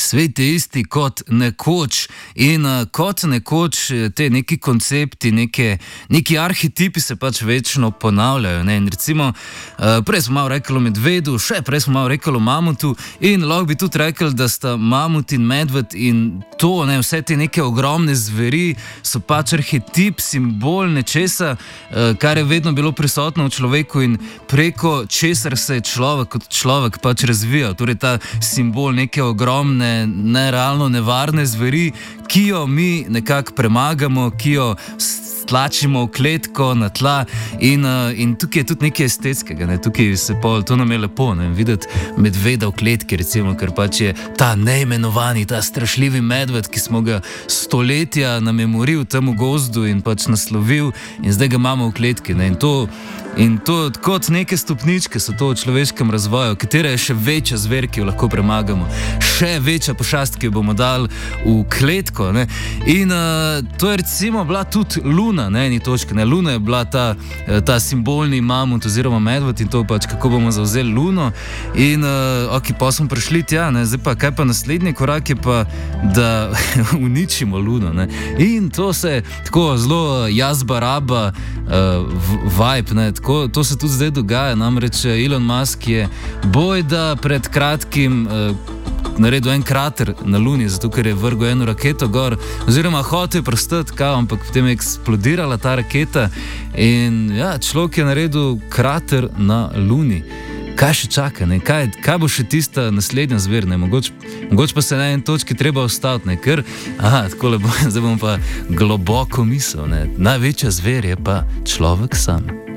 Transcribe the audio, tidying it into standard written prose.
svet je isti kot nekoč in kot nekoč te neki koncepti, neki arhetipi se pač večno ponavljajo. Ne? In recimo, prej smo malo rekli o medvedu, še prej smo malo rekli o mamutu in lahko bi tudi rekli, da sta mamut in medved in to, ne, vse te neke ogromne zveri so pač arhetip, simbol nečesa, kar je vedno bilo prisotno v človeku in preko česar se je človek kot človek pač razvijal. Torej ta simbol neke ogromne, nerealno nevarne zveri, ki jo mi nekako premagamo, ki jo tlačimo v kletko na tla in tukaj je tudi nekaj estetskega, ne? Tukaj se to nam je lepo, ne? Videti medveda v kletki, recimo, ker pač je ta neimenovani, ta strašljivi medved, ki smo ga stoletja namemoril tam v gozdu in pač naslovil in zdaj ga imamo v kletki, ne? In to kot neke stopničke so to v človeškem razvoju, katera je še večja zver, ki jo lahko premagamo, še večja pošast, ki jo bomo dali v kletko, ne? In to je recimo bila tudi Luna na eni točki, ne? Luna je bila ta simbolni mamut oziroma medved in to pač, kako bomo zavzeli Luno in ok, pa smo prišli tja, ne? Zdaj pa, kaj pa naslednji korak je pa, da uničimo Luno, ne? In to se tako zelo jazba-raba vibe, ne? To se tudi zdaj dogaja, namreč Elon Musk je bojda pred kratkim naredil en krater na Luni, zato ker je vrgel eno raketo gor, oziroma hotel prstati, ampak potem je eksplodirala ta raketa in ja, človek je naredil krater na Luni. Kaj še čaka, ne? Kaj bo še tista naslednja zver, ne? Mogoče pa se na eni točki treba ustaviti, ne? Ker, tako lepo, zdaj bom pa globoko mislil, ne? Največja zver je pa človek sam.